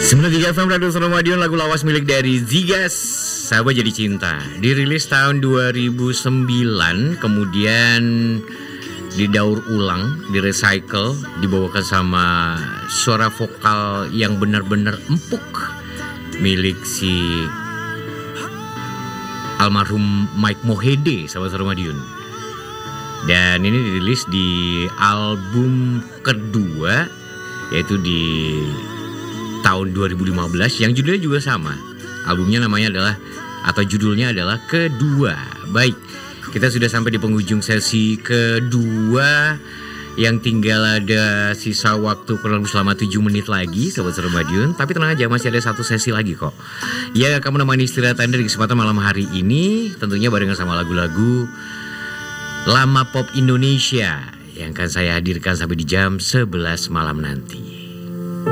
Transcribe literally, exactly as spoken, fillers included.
sembilan tiga F M Radio Suara Madiun, lagu lawas milik dari Zigas, Sahabat Jadi Cinta. Dirilis tahun dua ribu sembilan, kemudian didaur ulang, direcycle, dibawakan sama suara vokal yang benar-benar empuk milik si almarhum Mike Mohede, Sahabat Suara Madiun. Dan ini dirilis di album kedua, yaitu di tahun dua ribu lima belas, yang judulnya juga sama. Albumnya namanya adalah, atau judulnya adalah Kedua. Baik, kita sudah sampai di penghujung sesi kedua, yang tinggal ada sisa waktu kurang lebih selama tujuh menit lagi, Sobat Suara Madiun. Tapi tenang aja, masih ada satu sesi lagi kok. Ya, kamu menemani istirahat Anda di kesempatan malam hari ini, tentunya barengan sama lagu-lagu lama pop Indonesia yang akan saya hadirkan sampai di jam sebelas malam nanti.